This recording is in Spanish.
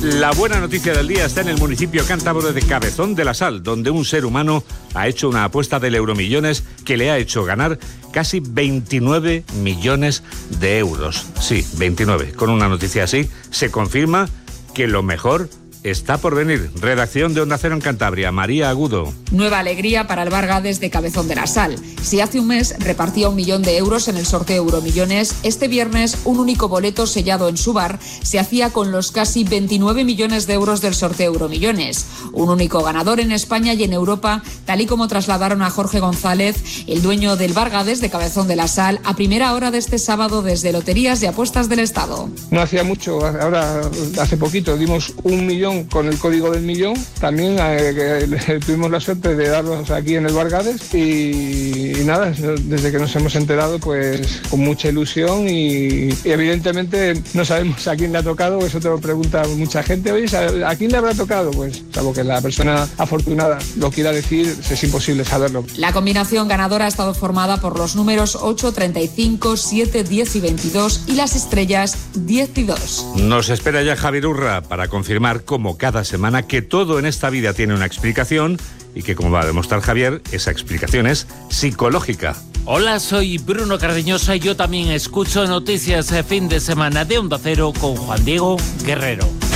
La buena noticia del día está en el municipio cántabro de Cabezón de la Sal, donde un ser humano ha hecho una apuesta del Euromillones que le ha hecho ganar casi 29 millones de euros. Sí, 29. Con una noticia así se confirma que lo mejor está por venir. Redacción de Onda Cero en Cantabria, María Agudo. Nueva alegría para el Vargades de Cabezón de la Sal. Si hace un mes repartía 1 millón de euros en el sorteo Euromillones, este viernes un único boleto sellado en su bar se hacía con los casi 29 millones de euros del sorteo Euromillones. Un único ganador en España y en Europa, tal y como trasladaron a Jorge González, el dueño del Vargades de Cabezón de la Sal, a primera hora de este sábado desde Loterías y Apuestas del Estado. No hacía mucho, ahora hace poquito dimos 1 millón con el código del millón. También tuvimos la suerte de darlos aquí en el Vargades y nada, desde que nos hemos enterado pues con mucha ilusión y evidentemente no sabemos a quién le ha tocado, eso te lo pregunta mucha gente. Oye, ¿a quién le habrá tocado? Pues salvo que la persona afortunada lo quiera decir, es imposible saberlo. La combinación ganadora ha estado formada por los números 8, 35, 7, 10 y 22 y las estrellas 10 y 2. Nos espera ya Javier Urra para confirmar, como cada semana, que todo en esta vida tiene una explicación y que, como va a demostrar Javier, esa explicación es psicológica. Hola, soy Bruno Cardeñosa y yo también escucho noticias fin de semana de Onda Cero con Juan Diego Guerrero.